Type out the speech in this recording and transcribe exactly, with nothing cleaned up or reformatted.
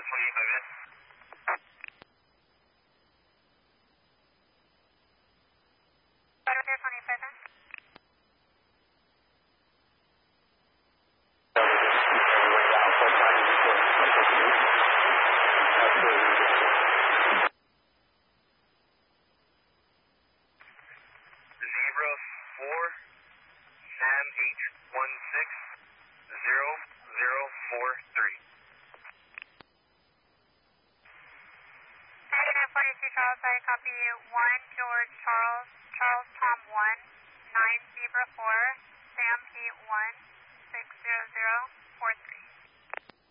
twenty-five in. Roger, twenty-five in. Zebra four, Sam H one six zero zero four three. Negative forty-two Charles, I copy one George Charles, Charles Tom one, nine Zebra four, Sam Pete one, six zero zero,